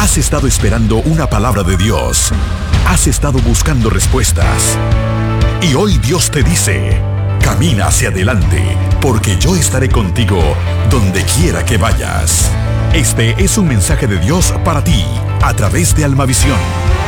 Has estado esperando una palabra de Dios. Has estado buscando respuestas. Y hoy Dios te dice: camina hacia adelante, porque yo estaré contigo donde quiera que vayas. Este es un mensaje de Dios para ti, a través de Almavisión.